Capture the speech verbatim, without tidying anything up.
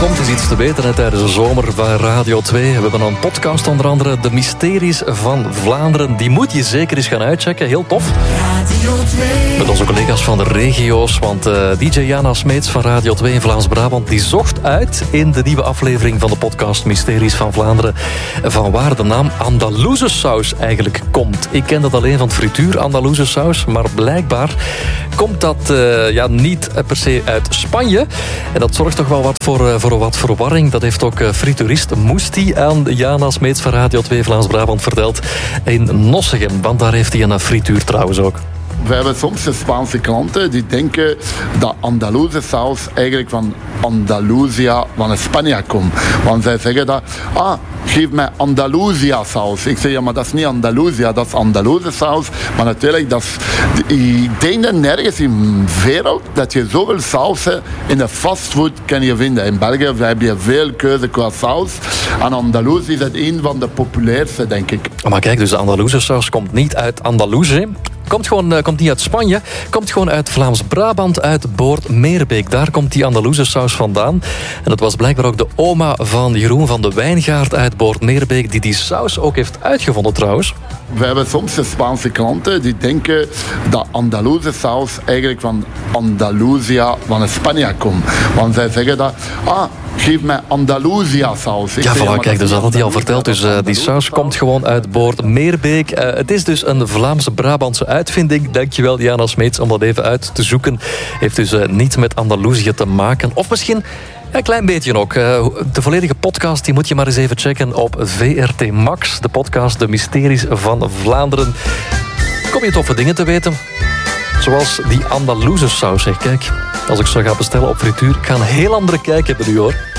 komt is iets te weten hè, tijdens de zomer bij Radio twee. We hebben een podcast onder andere De Mysteries van Vlaanderen. Die moet je zeker eens gaan uitchecken. Heel tof. Radio twee. Met onze collega's van de regio's. Want uh, D J Jana Smeets van Radio twee in Vlaams-Brabant die zocht uit in de nieuwe aflevering van de podcast Mysteries van Vlaanderen van waar de naam Andalouse saus eigenlijk komt. Ik ken dat alleen van het frituur Andalouse saus, maar blijkbaar komt dat uh, ja, niet per se uit Spanje. En dat zorgt toch wel wat voor, uh, voor wat verwarring. Dat heeft ook uh, frituurist Moesti aan Jana Smeets van Radio twee Vlaams-Brabant verteld in Nossegem. Want daar heeft hij een frituur trouwens ook. We hebben soms de Spaanse klanten die denken dat Andalouse saus eigenlijk van Andalusia, van Spanje komt. Want zij zeggen dat, ah, geef mij Andalusia saus. Ik zeg, ja, maar dat is niet Andalusia, dat is Andalouse saus. Maar natuurlijk, dat is, ik denk dat nergens in de wereld dat je zoveel sausen in de fastfood kan je vinden. In België heb je veel keuze qua saus. En Andalouse is het een van de populairste, denk ik. Maar kijk, dus de Andalouse saus komt niet uit Andalusië. Komt, gewoon, uh, komt niet uit Spanje, komt gewoon uit Vlaams-Brabant, uit Boord-Meerbeek. Daar komt die Andalouse saus vandaan. En dat was blijkbaar ook de oma van Jeroen van de Wijngaard uit Boord-Meerbeek die die saus ook heeft uitgevonden trouwens. We hebben soms de Spaanse klanten die denken dat Andalouse saus eigenlijk van Andalusia, van Spanje komt. Want zij zeggen dat, ah, geef mij Andalusia saus. Ja, voilà, kijk, dus dat had hij al verteld. Dus uh, die saus komt gewoon uit Boord-Meerbeek. Uh, het is dus een Vlaamse-Brabantse uitvinding. Dankjewel, Jana Smeets, om dat even uit te zoeken. Heeft dus uh, niets met Andalusië te maken. Of misschien een klein beetje ook. Uh, de volledige podcast die moet je maar eens even checken op V R T Max. De podcast De Mysteries van Vlaanderen. Kom je toffe dingen te weten. Zoals die Andalouse saus. Zeg, kijk, als ik zo ga bestellen op frituur, ik ga een heel andere kijk hebben nu hoor.